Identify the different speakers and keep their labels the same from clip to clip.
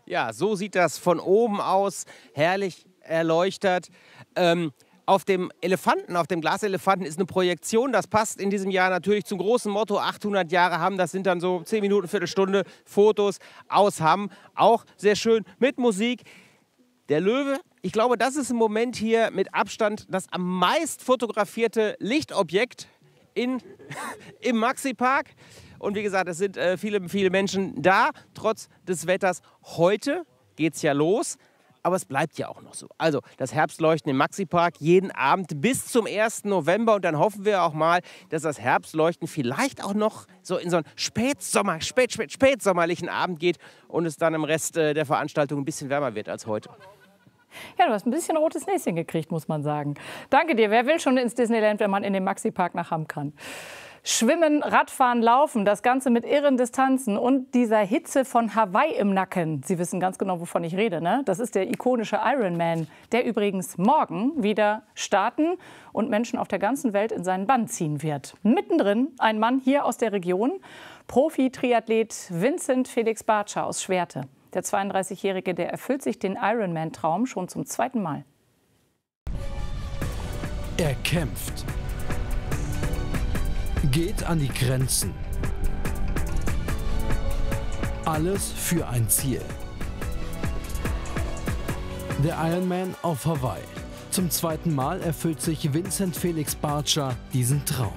Speaker 1: Ja, so sieht das von oben aus, herrlich erleuchtet. Auf dem Elefanten, auf dem Glaselefanten ist eine Projektion. Das passt in diesem Jahr natürlich zum großen Motto 800 Jahre Hamm. Das sind dann so 10 Minuten, Viertelstunde Fotos aus Hamm. Auch sehr schön mit Musik. Der Löwe, ich glaube, das ist im Moment hier mit Abstand das am meist fotografierte Lichtobjekt im Maxi-Park. Und wie gesagt, es sind viele, viele Menschen da, trotz des Wetters. Heute geht es ja los. Aber es bleibt ja auch noch so. Also das Herbstleuchten im Maxi-Park jeden Abend bis zum 1. November. Und dann hoffen wir auch mal, dass das Herbstleuchten vielleicht auch noch so in so einen spätsommerlichen Abend geht und es dann im Rest der Veranstaltung ein bisschen wärmer wird als heute.
Speaker 2: Ja, du hast ein bisschen rotes Näschen gekriegt, muss man sagen. Danke dir. Wer will schon ins Disneyland, wenn man in den Maxi-Park nach Hamm kann? Schwimmen, Radfahren, Laufen, das Ganze mit irren Distanzen und dieser Hitze von Hawaii im Nacken. Sie wissen ganz genau, wovon ich rede, ne? Das ist der ikonische Ironman, der übrigens morgen wieder starten und Menschen auf der ganzen Welt in seinen Bann ziehen wird. Mittendrin ein Mann hier aus der Region, Profi-Triathlet Vincent Felix Bartscher aus Schwerte. Der 32-Jährige, der erfüllt sich den Ironman-Traum schon zum 2. Mal.
Speaker 3: Er kämpft. Geht an die Grenzen. Alles für ein Ziel. Der Ironman auf Hawaii. Zum 2. Mal erfüllt sich Vincent Felix Bartscher diesen Traum.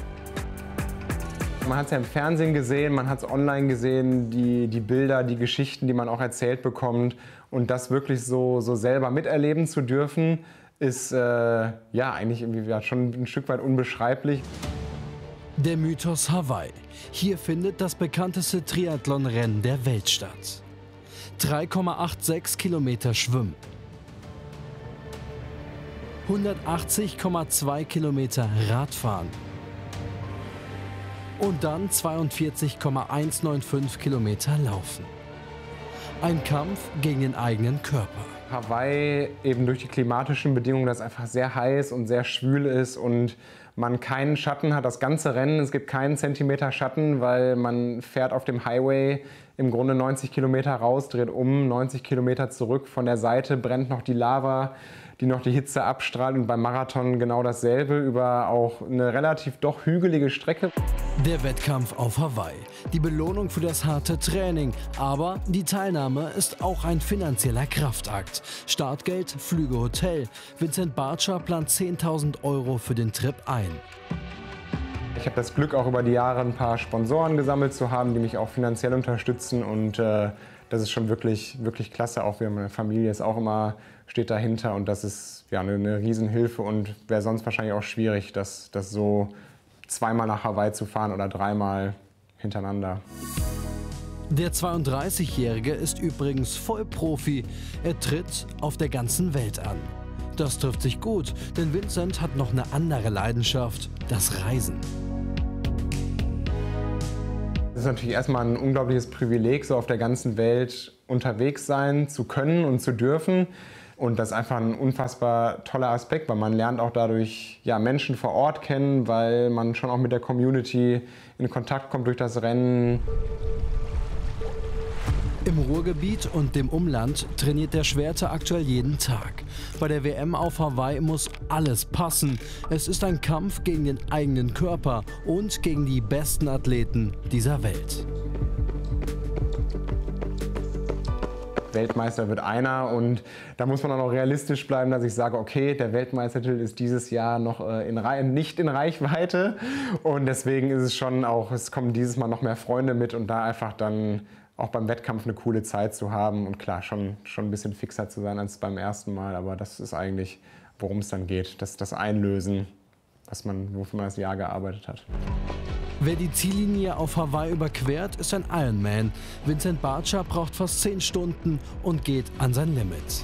Speaker 4: Man hat es ja im Fernsehen gesehen, man hat es online gesehen, die Bilder, die Geschichten, die man auch erzählt bekommt. Und das wirklich so selber miterleben zu dürfen, ist ja eigentlich irgendwie schon ein Stück weit unbeschreiblich.
Speaker 3: Der Mythos Hawaii. Hier findet das bekannteste Triathlon-Rennen der Welt statt. 3,86 Kilometer Schwimmen. 180,2 Kilometer Radfahren. Und dann 42,195 Kilometer Laufen. Ein Kampf gegen den eigenen Körper.
Speaker 4: Hawaii eben durch die klimatischen Bedingungen, dass es einfach sehr heiß und sehr schwül ist und man keinen Schatten hat, das ganze Rennen, es gibt keinen Zentimeter Schatten, weil man fährt auf dem Highway im Grunde 90 Kilometer raus, dreht um, 90 Kilometer zurück, von der Seite brennt noch die Lava, die noch die Hitze abstrahlt und beim Marathon genau dasselbe über auch eine relativ doch hügelige Strecke.
Speaker 3: Der Wettkampf auf Hawaii, die Belohnung für das harte Training, aber die Teilnahme ist auch ein finanzieller Kraftakt. Startgeld, Flüge, Hotel. Vincent Bartscher plant 10.000 € für den Trip ein.
Speaker 4: Ich habe das Glück, auch über die Jahre ein paar Sponsoren gesammelt zu haben, die mich auch finanziell unterstützen und das ist schon wirklich, wirklich klasse. Auch meine Familie ist auch immer, steht dahinter und das ist ja eine Riesenhilfe und wäre sonst wahrscheinlich auch schwierig, das so zweimal nach Hawaii zu fahren oder 3-mal hintereinander.
Speaker 3: Der 32-Jährige ist übrigens Vollprofi. Er tritt auf der ganzen Welt an. Das trifft sich gut, denn Vincent hat noch eine andere Leidenschaft, das Reisen.
Speaker 4: Es ist natürlich erstmal ein unglaubliches Privileg, so auf der ganzen Welt unterwegs sein zu können und zu dürfen. Und das ist einfach ein unfassbar toller Aspekt, weil man lernt auch dadurch Menschen vor Ort kennen, weil man schon auch mit der Community in Kontakt kommt durch das Rennen.
Speaker 3: Im Ruhrgebiet und dem Umland trainiert der Schwerte aktuell jeden Tag. Bei der WM auf Hawaii muss alles passen. Es ist ein Kampf gegen den eigenen Körper und gegen die besten Athleten dieser Welt.
Speaker 4: Weltmeister wird einer und da muss man auch noch realistisch bleiben, dass ich sage, okay, der Weltmeistertitel ist dieses Jahr noch nicht in Reichweite und deswegen ist es schon auch, es kommen dieses Mal noch mehr Freunde mit und da einfach dann auch beim Wettkampf eine coole Zeit zu haben und klar, schon ein bisschen fixer zu sein als beim ersten Mal, aber das ist eigentlich, worum es dann geht, das Einlösen, wofür man das Jahr gearbeitet hat.
Speaker 3: Wer die Ziellinie auf Hawaii überquert, ist ein Ironman. Vincent Bartscher braucht fast 10 Stunden und geht an sein Limit.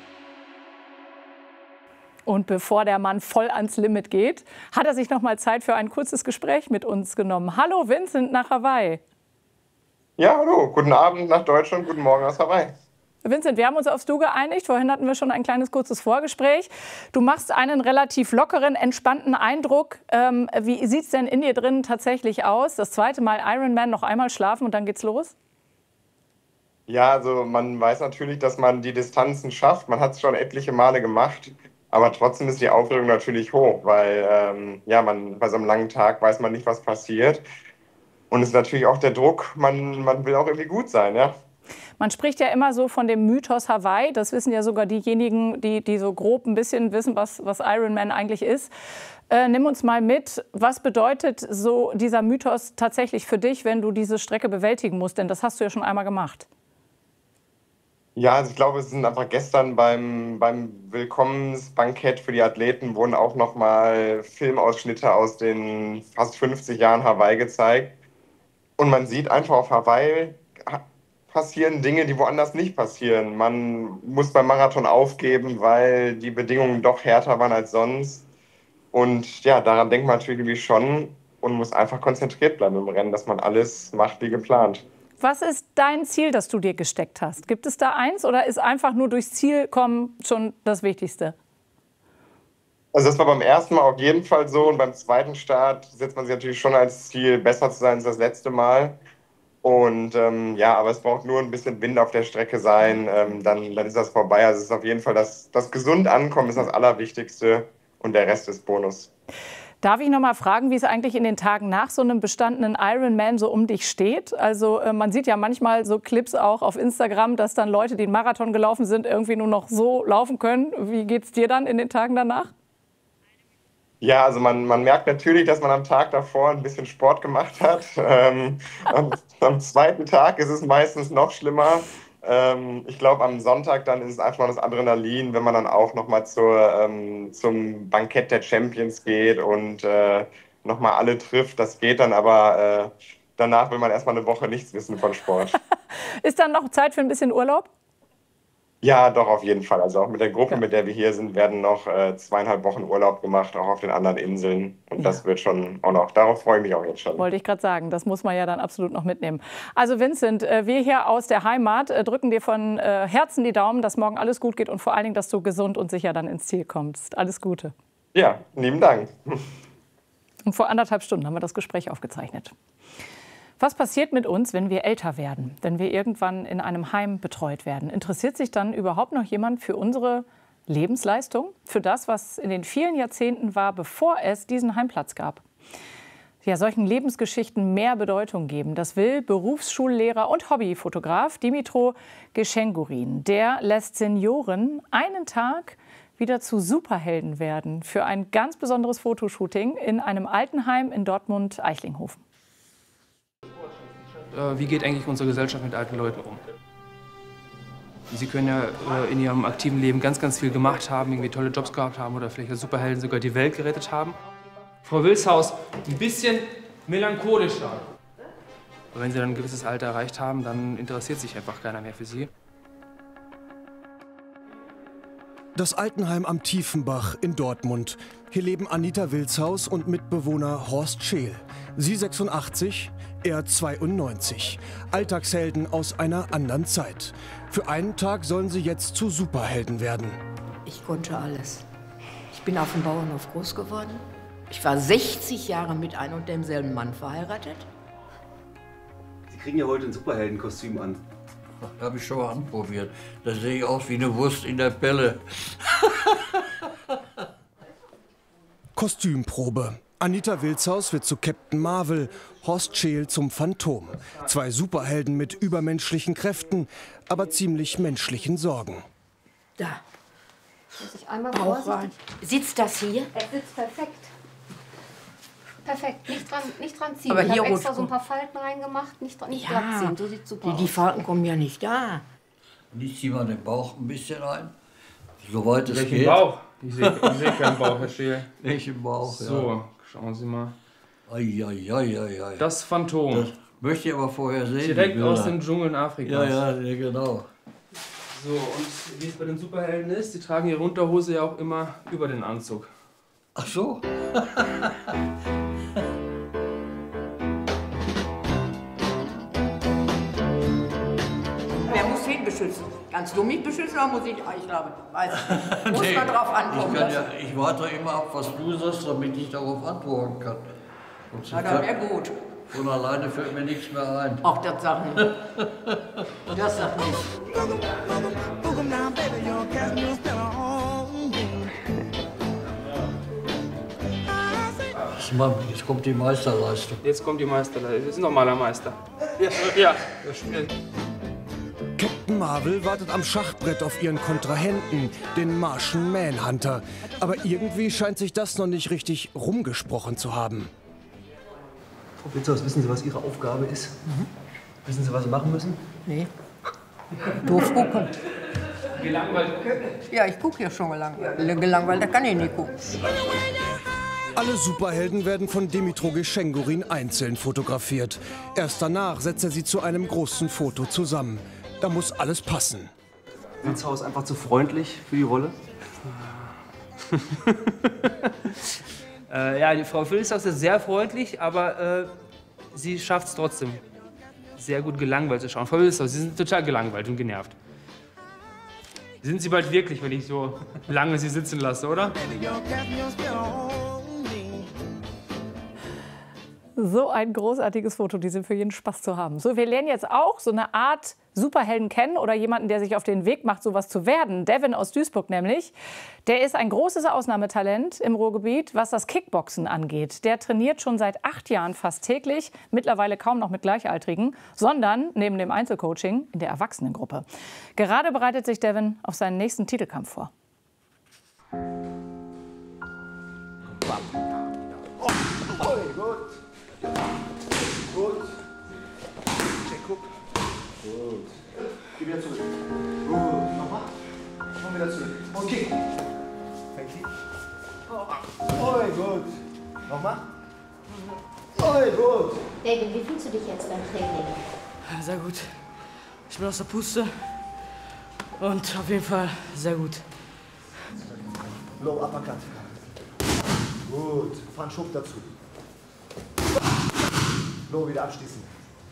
Speaker 2: Und bevor der Mann voll ans Limit geht, hat er sich noch mal Zeit für ein kurzes Gespräch mit uns genommen. Hallo Vincent nach Hawaii.
Speaker 5: Ja, hallo. Guten Abend nach Deutschland, guten Morgen aus Hawaii.
Speaker 2: Vincent, wir haben uns aufs Du geeinigt. Vorhin hatten wir schon ein kleines kurzes Vorgespräch. Du machst einen relativ lockeren, entspannten Eindruck. Wie sieht es denn in dir drin tatsächlich aus? Das 2. Mal Ironman, noch einmal schlafen und dann geht's los?
Speaker 5: Ja, also man weiß natürlich, dass man die Distanzen schafft. Man hat es schon etliche Male gemacht, aber trotzdem ist die Aufregung natürlich hoch, weil ja, bei so einem langen Tag weiß man nicht, was passiert. Und es ist natürlich auch der Druck, man will auch irgendwie gut sein, ja.
Speaker 2: Man spricht ja immer so von dem Mythos Hawaii. Das wissen ja sogar diejenigen, die so grob ein bisschen wissen, was Ironman eigentlich ist. Nimm uns mal mit, was bedeutet so dieser Mythos tatsächlich für dich, wenn du diese Strecke bewältigen musst? Denn das hast du ja schon einmal gemacht.
Speaker 5: Ja, also ich glaube, es sind einfach gestern beim Willkommensbankett für die Athleten wurden auch nochmal Filmausschnitte aus den fast 50 Jahren Hawaii gezeigt. Und man sieht einfach auf Hawaii passieren Dinge, die woanders nicht passieren. Man muss beim Marathon aufgeben, weil die Bedingungen doch härter waren als sonst. Und ja, daran denkt man natürlich irgendwie schon und muss einfach konzentriert bleiben im Rennen, dass man alles macht wie geplant.
Speaker 2: Was ist dein Ziel, das du dir gesteckt hast? Gibt es da eins oder ist einfach nur durchs Ziel kommen schon das Wichtigste?
Speaker 5: Also das war beim ersten Mal auf jeden Fall so und beim zweiten Start setzt man sich natürlich schon als Ziel, besser zu sein als das letzte Mal. Und ja, aber es braucht nur ein bisschen Wind auf der Strecke sein, dann ist das vorbei. Also es ist auf jeden Fall das gesund ankommen ist das Allerwichtigste und der Rest ist Bonus.
Speaker 2: Darf ich noch mal fragen, wie es eigentlich in den Tagen nach so einem bestandenen Ironman so um dich steht? Also man sieht ja manchmal so Clips auch auf Instagram, dass dann Leute, die einen Marathon gelaufen sind, irgendwie nur noch so laufen können. Wie geht's dir dann in den Tagen danach?
Speaker 5: Ja, also man merkt natürlich, dass man am Tag davor ein bisschen Sport gemacht hat. Am zweiten Tag ist es meistens noch schlimmer. Ich glaube, am Sonntag dann ist es einfach noch das Adrenalin, wenn man dann auch noch mal zum Bankett der Champions geht und noch mal alle trifft. Das geht dann, aber danach will man erstmal eine Woche nichts wissen von Sport.
Speaker 2: Ist dann noch Zeit für ein bisschen Urlaub?
Speaker 5: Ja, doch, auf jeden Fall. Also auch mit der Gruppe, mit der wir hier sind, werden noch 2,5 Wochen Urlaub gemacht, auch auf den anderen Inseln. Und das wird schon auch noch, darauf freue ich mich auch jetzt schon.
Speaker 2: Wollte ich gerade sagen, das muss man ja dann absolut noch mitnehmen. Also Vincent, wir hier aus der Heimat drücken dir von Herzen die Daumen, dass morgen alles gut geht und vor allen Dingen, dass du gesund und sicher dann ins Ziel kommst. Alles Gute.
Speaker 5: Ja, lieben Dank.
Speaker 2: Und vor 1,5 Stunden haben wir das Gespräch aufgezeichnet. Was passiert mit uns, wenn wir älter werden, wenn wir irgendwann in einem Heim betreut werden? Interessiert sich dann überhaupt noch jemand für unsere Lebensleistung, für das, was in den vielen Jahrzehnten war, bevor es diesen Heimplatz gab? Ja, solchen Lebensgeschichten mehr Bedeutung geben. Das will Berufsschullehrer und Hobbyfotograf Dimitro Geschengurin. Der lässt Senioren einen Tag wieder zu Superhelden werden für ein ganz besonderes Fotoshooting in einem Altenheim in Dortmund-Eichlinghofen.
Speaker 6: Wie geht eigentlich unsere Gesellschaft mit alten Leuten um? Sie können ja in ihrem aktiven Leben ganz, ganz viel gemacht haben, irgendwie tolle Jobs gehabt haben oder vielleicht als Superhelden sogar die Welt gerettet haben. Frau Wilshaus, ein bisschen melancholischer. Aber wenn Sie dann ein gewisses Alter erreicht haben, dann interessiert sich einfach keiner mehr für Sie.
Speaker 7: Das Altenheim am Tiefenbach in Dortmund. Hier leben Anita Wilshaus und Mitbewohner Horst Scheel. Sie 86, er 92. Alltagshelden aus einer anderen Zeit. Für einen Tag sollen sie jetzt zu Superhelden werden.
Speaker 8: Ich konnte alles. Ich bin auf dem Bauernhof groß geworden. Ich war 60 Jahre mit einem und demselben Mann verheiratet.
Speaker 9: Sie kriegen ja heute ein Superheldenkostüm an.
Speaker 10: Habe ich schon mal anprobiert. Da sehe ich aus wie eine Wurst in der Pelle.
Speaker 7: Kostümprobe. Anita Wilshaus wird zu Captain Marvel, Horst Scheel zum Phantom. Zwei Superhelden mit übermenschlichen Kräften, aber ziemlich menschlichen Sorgen.
Speaker 8: Da.
Speaker 11: Muss ich einmal
Speaker 8: Bauch rein. Sitzt das hier?
Speaker 11: Er sitzt perfekt. Perfekt, nicht dran ziehen.
Speaker 8: Aber
Speaker 11: ich
Speaker 8: hier
Speaker 11: habe extra
Speaker 8: rot-
Speaker 11: so ein paar Falten reingemacht, nicht glatt
Speaker 8: Ja,
Speaker 11: ziehen. So sieht super
Speaker 8: die
Speaker 11: aus.
Speaker 8: Falten kommen ja nicht da.
Speaker 10: Und ich ziehe mal den Bauch ein bisschen ein, soweit es
Speaker 6: Welchen
Speaker 10: geht.
Speaker 6: Bauch? Ich sehe keinen Bauch, Herr Scheel.
Speaker 10: Welchen Bauch,
Speaker 6: So, schauen Sie mal.
Speaker 10: Ei.
Speaker 6: Das Phantom.
Speaker 10: Das möchte ich aber vorher sehen.
Speaker 6: Direkt
Speaker 10: die Bilder.
Speaker 6: aus den Dschungeln Afrikas.
Speaker 10: Ja, genau.
Speaker 6: So, und wie es bei den Superhelden ist, die tragen ihre Unterhose ja auch immer über den Anzug.
Speaker 10: Ach so.
Speaker 8: Wer muss wen beschützen? Kannst du mich beschützen oder muss ich? Ich glaube, weiß ich. Muss man drauf ankommen.
Speaker 10: Ich warte immer ab, was du sagst, damit ich darauf antworten kann.
Speaker 8: Na, das wäre gut.
Speaker 10: Von alleine fällt mir nichts mehr ein.
Speaker 8: Ach, das sagt nicht. Das sagt nicht.
Speaker 10: Mann, jetzt kommt die Meisterleistung.
Speaker 6: Jetzt kommt die Meisterleistung. Das ist ein normaler Meister. Ja.
Speaker 7: Captain Marvel wartet am Schachbrett auf ihren Kontrahenten, den Martian Manhunter. Aber irgendwie scheint sich das noch nicht richtig rumgesprochen zu haben.
Speaker 9: Frau Wilshaus, wissen Sie, was Ihre Aufgabe ist? Wissen Sie, was Sie machen müssen?
Speaker 8: Nee. Doof gucken.
Speaker 6: Gelangweilt.
Speaker 8: Ja, ich gucke ja schon gelangweilt. Gelangweilt, da kann ich nicht gucken.
Speaker 7: Alle Superhelden werden von Dimitro Geschengurin einzeln fotografiert. Erst danach setzt er sie zu einem großen Foto zusammen. Da muss alles passen.
Speaker 9: Wilshaus einfach zu freundlich für die Rolle?
Speaker 6: Ja, die Frau Wilshaus ist sehr freundlich, aber sie schafft es trotzdem, sehr gut gelangweilt zu schauen. Frau Wilshaus, Sie sind total gelangweilt und genervt. Sind Sie bald wirklich, wenn ich so lange Sie sitzen lasse, oder?
Speaker 2: So ein großartiges Foto, die sind für jeden Spaß zu haben. So, wir lernen jetzt auch so eine Art Superhelden kennen oder jemanden, der sich auf den Weg macht, sowas zu werden. Devin aus Duisburg nämlich. Der ist ein großes Ausnahmetalent im Ruhrgebiet, was das Kickboxen angeht. Der trainiert schon seit 8 Jahren fast täglich, mittlerweile kaum noch mit Gleichaltrigen, sondern neben dem Einzelcoaching in der Erwachsenengruppe. Gerade bereitet sich Devin auf seinen nächsten Titelkampf vor.
Speaker 12: Gut. Check, guck. Gut. Geh wieder zurück. Gut. Nochmal. Komm wieder zurück. Und kick. Fängt Oi, gut. Nochmal. Oi, gut.
Speaker 11: David, wie fühlst du dich jetzt beim Training?
Speaker 13: Sehr gut. Ich bin aus der Puste. Und auf jeden Fall sehr gut.
Speaker 12: Low Uppercut. Gut. Fahren Schub dazu. Low wieder abschließen.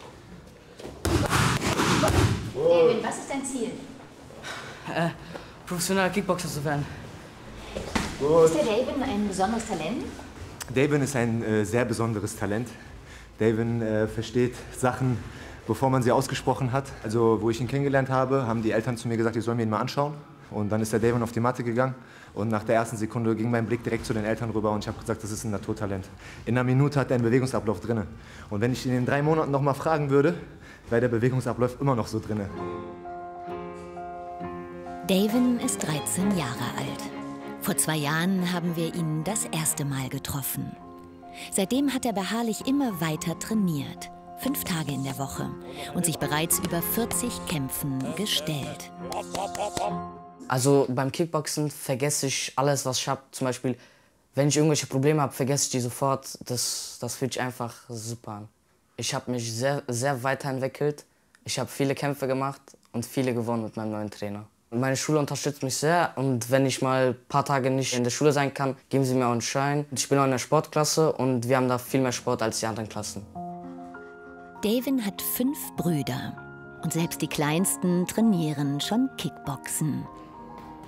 Speaker 11: David, was ist dein Ziel?
Speaker 13: Professioneller Kickboxer zu werden.
Speaker 12: Gut.
Speaker 11: Ist der David ein besonderes Talent?
Speaker 14: David ist ein sehr besonderes Talent. David versteht Sachen, bevor man sie ausgesprochen hat. Also, wo ich ihn kennengelernt habe, haben die Eltern zu mir gesagt, ich soll mir ihn mal anschauen. Und dann ist der David auf die Matte gegangen. Und nach der ersten Sekunde ging mein Blick direkt zu den Eltern rüber und ich habe gesagt, das ist ein Naturtalent. In einer Minute hat er einen Bewegungsablauf drin. Und wenn ich ihn in 3 Monaten noch mal fragen würde, wäre der Bewegungsablauf immer noch so drin.
Speaker 15: David ist 13 Jahre alt. Vor 2 Jahren haben wir ihn das erste Mal getroffen. Seitdem hat er beharrlich immer weiter trainiert. 5 Tage in der Woche und sich bereits über 40 Kämpfen gestellt.
Speaker 13: Also beim Kickboxen vergesse ich alles, was ich habe. Zum Beispiel, wenn ich irgendwelche Probleme habe, vergesse ich die sofort. Das fühlt sich einfach super an. Ich habe mich sehr, sehr weiterentwickelt. Ich habe viele Kämpfe gemacht und viele gewonnen mit meinem neuen Trainer. Meine Schule unterstützt mich sehr und wenn ich mal ein paar Tage nicht in der Schule sein kann, geben sie mir auch einen Schein. Ich bin auch in der Sportklasse und wir haben da viel mehr Sport als die anderen Klassen.
Speaker 15: David hat 5 Brüder und selbst die Kleinsten trainieren schon Kickboxen.